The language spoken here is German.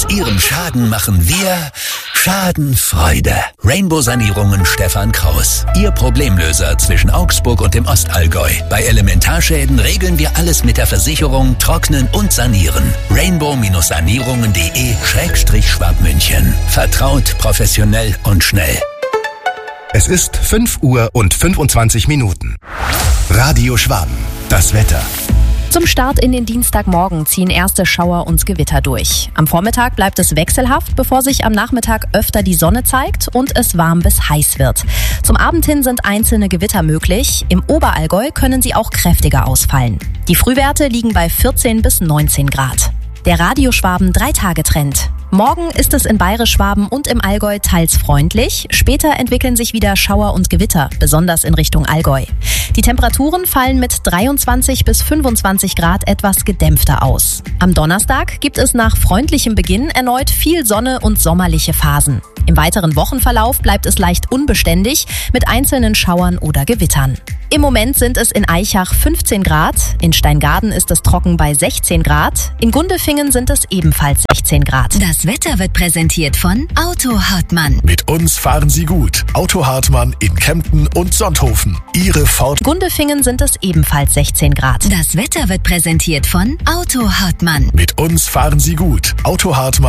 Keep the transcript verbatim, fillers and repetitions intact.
Ihrem Schaden machen wir Schadenfreude. Rainbow Sanierungen Stefan Kraus. Ihr Problemlöser zwischen Augsburg und dem Ostallgäu. Bei Elementarschäden regeln wir alles mit der Versicherung, trocknen und sanieren. Rainbow-Sanierungen.de Schrägstrich Schwabmünchen. Vertraut, professionell und schnell. Es ist fünf Uhr und fünfundzwanzig Minuten. Radio Schwaben. Das Wetter. Zum Start in den Dienstagmorgen ziehen erste Schauer und Gewitter durch. Am Vormittag bleibt es wechselhaft, bevor sich am Nachmittag öfter die Sonne zeigt und es warm bis heiß wird. Zum Abend hin sind einzelne Gewitter möglich. Im Oberallgäu können sie auch kräftiger ausfallen. Die Frühwerte liegen bei vierzehn bis neunzehn Grad. Der Radio Schwaben Drei-Tage-Trend. Morgen ist es in Bayerisch-Schwaben und im Allgäu teils freundlich. Später entwickeln sich wieder Schauer und Gewitter, besonders in Richtung Allgäu. Die Temperaturen fallen mit dreiundzwanzig bis fünfundzwanzig Grad etwas gedämpfter aus. Am Donnerstag gibt es nach freundlichem Beginn erneut viel Sonne und sommerliche Phasen. Im weiteren Wochenverlauf bleibt es leicht unbeständig mit einzelnen Schauern oder Gewittern. Im Moment sind es in Aichach fünfzehn Grad, in Steingaden ist es trocken bei sechzehn Grad, in Gundefingen sind es ebenfalls sechzehn Grad. Das Wetter wird präsentiert von Auto Hartmann. Mit uns fahren Sie gut. Auto Hartmann in Kempten und Sonthofen. Ihre Ford. In Gundefingen sind es ebenfalls sechzehn Grad. Das Wetter wird präsentiert von Auto Hartmann. Mit uns fahren Sie gut. Auto Hartmann.